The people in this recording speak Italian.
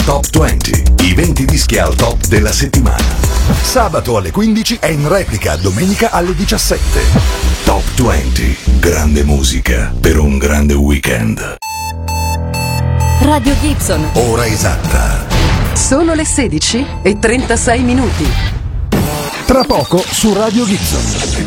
Top 20, i 20 dischi al top della settimana. Sabato alle 15 e in replica domenica alle 17. Top 20, grande musica per un grande weekend. Radio Gibson. Ora esatta. Sono le 16:36. Tra poco su Radio Gibson.